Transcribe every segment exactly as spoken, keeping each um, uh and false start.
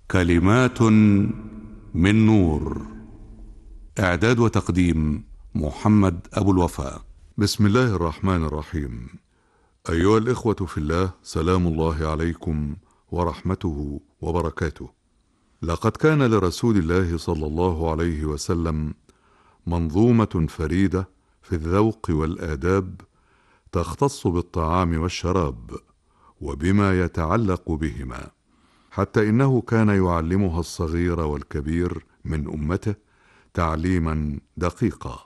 كلمات من نور. إعداد وتقديم محمد أبو الوفاء. بسم الله الرحمن الرحيم. أيها الإخوة في الله، سلام الله عليكم ورحمته وبركاته. لقد كان لرسول الله صلى الله عليه وسلم منظومة فريدة في الذوق والآداب تختص بالطعام والشراب وبما يتعلق بهما، حتى إنه كان يعلمها الصغير والكبير من أمته تعليما دقيقا،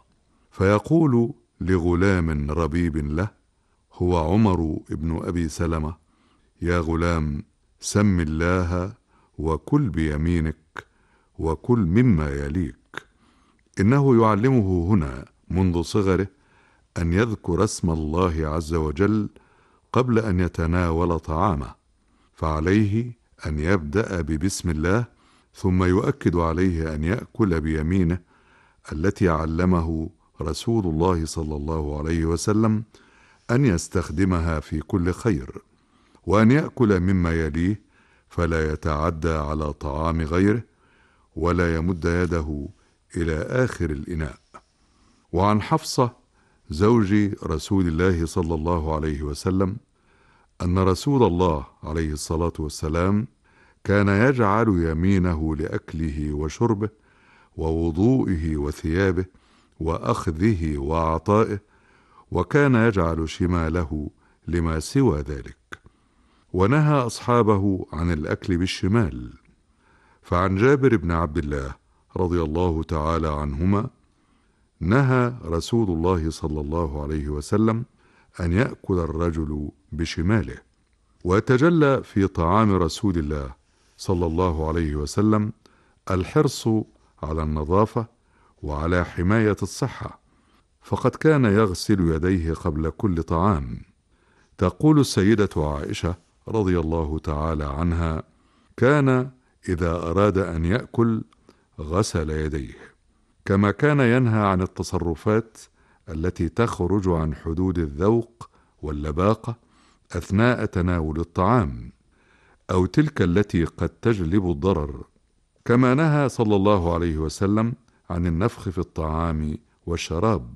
فيقول لغلام ربيب له هو عمر بن أبي سلمة: يا غلام، سم الله وكل بيمينك وكل مما يليك. إنه يعلمه هنا منذ صغره أن يذكر اسم الله عز وجل قبل أن يتناول طعامه، فعليه أن يبدأ ببسم الله، ثم يؤكد عليه أن يأكل بيمينه التي علمه رسول الله صلى الله عليه وسلم أن يستخدمها في كل خير، وأن يأكل مما يليه فلا يتعدى على طعام غيره ولا يمد يده إلى آخر الإناء. وعن حفصة زوج رسول الله صلى الله عليه وسلم أن رسول الله عليه الصلاة والسلام كان يجعل يمينه لأكله وشربه ووضوئه وثيابه وأخذه وعطائه، وكان يجعل شماله لما سوى ذلك، ونهى أصحابه عن الأكل بالشمال. فعن جابر بن عبد الله رضي الله تعالى عنهما نهى رسول الله صلى الله عليه وسلم أن يأكل الرجل بشماله. ويتجلى في طعام رسول الله صلى الله عليه وسلم الحرص على النظافة وعلى حماية الصحة، فقد كان يغسل يديه قبل كل طعام. تقول السيدة عائشة رضي الله تعالى عنها: كان إذا أراد أن يأكل غسل يديه، كما كان ينهى عن التصرفات التي تخرج عن حدود الذوق واللباقة أثناء تناول الطعام، أو تلك التي قد تجلب الضرر، كما نهى صلى الله عليه وسلم عن النفخ في الطعام والشراب،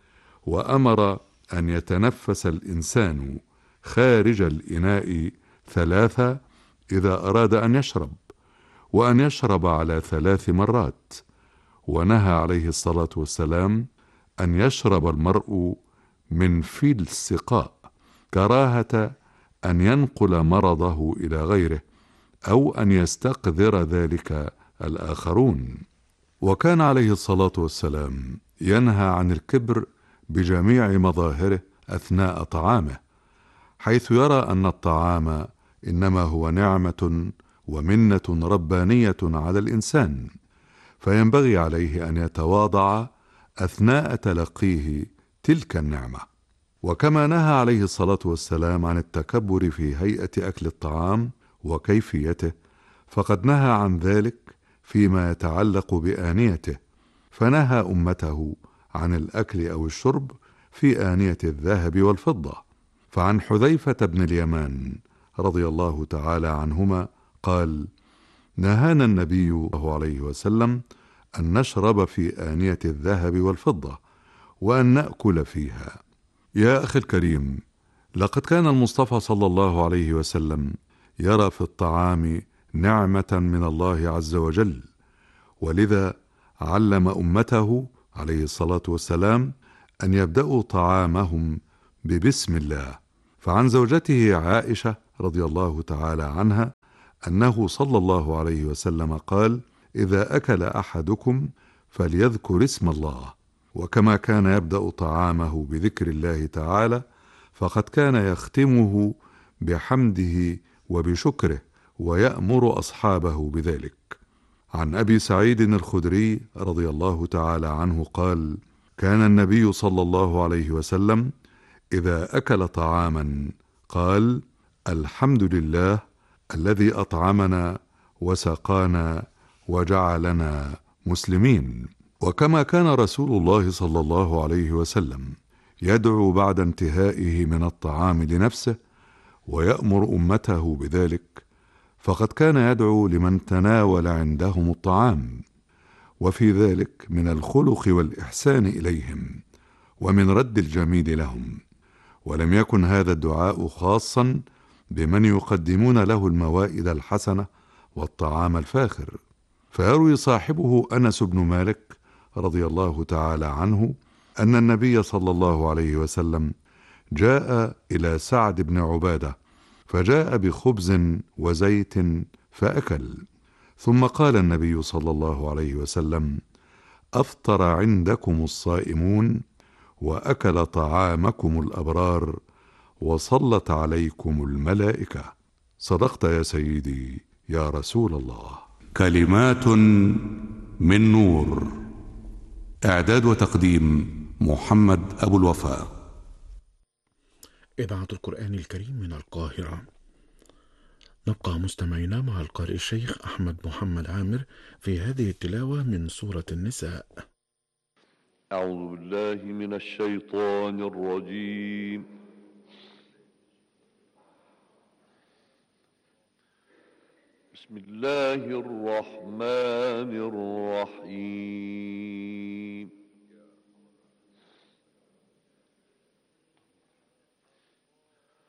وأمر أن يتنفس الإنسان خارج الإناء ثلاثة إذا أراد أن يشرب، وأن يشرب على ثلاث مرات، ونهى عليه الصلاة والسلام أن يشرب المرء من في السقاء كراهة أن ينقل مرضه إلى غيره أو أن يستقذر ذلك الآخرون. وكان عليه الصلاة والسلام ينهى عن الكبر بجميع مظاهره أثناء طعامه، حيث يرى أن الطعام إنما هو نعمة ومنة ربانية على الإنسان، فينبغي عليه أن يتواضع أثناء تلقيه تلك النعمة. وكما نهى عليه الصلاة والسلام عن التكبر في هيئة أكل الطعام وكيفيته، فقد نهى عن ذلك فيما يتعلق بآنيته، فنهى أمته عن الأكل أو الشرب في آنية الذهب والفضة. فعن حذيفة بن اليمان رضي الله تعالى عنهما قال: نهانا النبي صلى الله عليه وسلم أن نشرب في آنية الذهب والفضة وأن نأكل فيها. يا أخي الكريم، لقد كان المصطفى صلى الله عليه وسلم يرى في الطعام نعمة من الله عز وجل، ولذا علم أمته عليه الصلاة والسلام أن يبدأوا طعامهم ببسم الله. فعن زوجته عائشة رضي الله تعالى عنها أنه صلى الله عليه وسلم قال: إذا أكل أحدكم فليذكر اسم الله. وكما كان يبدأ طعامه بذكر الله تعالى، فقد كان يختمه بحمده وبشكره ويأمر أصحابه بذلك. عن أبي سعيد الخدري رضي الله تعالى عنه قال: كان النبي صلى الله عليه وسلم إذا أكل طعاما قال: الحمد لله الذي أطعمنا وسقانا وجعلنا مسلمين. وكما كان رسول الله صلى الله عليه وسلم يدعو بعد انتهائه من الطعام لنفسه ويأمر أمته بذلك، فقد كان يدعو لمن تناول عندهم الطعام، وفي ذلك من الخلق والإحسان إليهم ومن رد الجميل لهم. ولم يكن هذا الدعاء خاصا بمن يقدمون له الموائد الحسنة والطعام الفاخر، فيروي صاحبه أنس بن مالك رضي الله تعالى عنه أن النبي صلى الله عليه وسلم جاء إلى سعد بن عبادة فجاء بخبز وزيت فأكل، ثم قال النبي صلى الله عليه وسلم: أفطر عندكم الصائمون وأكل طعامكم الأبرار وصلت عليكم الملائكة. صدقت يا سيدي يا رسول الله. كلمات من نور. إعداد وتقديم محمد أبو الوفاء. إذاعة القرآن الكريم من القاهرة. نبقى مستمعين مع القارئ الشيخ أحمد محمد عامر في هذه التلاوة من سورة النساء. أعوذ بالله من الشيطان الرجيم. بسم الله الرحمن الرحيم.